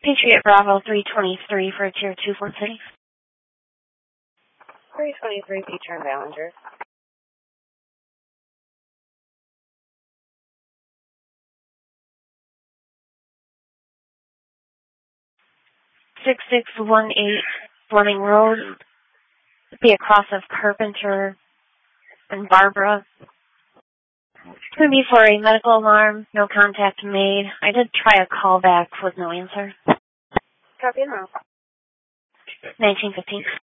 Patriot Bravo 323 for a Tier 2 Fort City. 323 Beecher and Ballinger. 6618 Fleming Road. Be across of Carpenter and Barbara. It's going to be for a medical alarm, no contact made. I did try a call back with no answer. Copy now. 1915.